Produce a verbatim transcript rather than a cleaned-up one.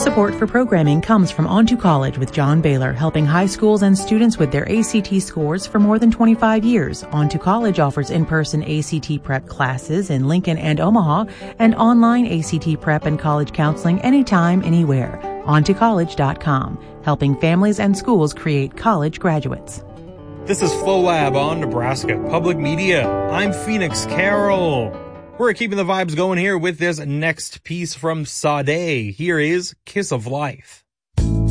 Support for programming comes from On to College with John Baylor, helping high schools and students with their A C T scores for more than twenty-five years. On to College offers in-person A C T prep classes in Lincoln and Omaha and online A C T prep and college counseling anytime, anywhere. on to college dot com, helping families and schools create college graduates. This is FOLAB on Nebraska Public Media. I'm Phoenix Carroll. We're keeping the vibes going here with this next piece from Sade. Here is Kiss of Life.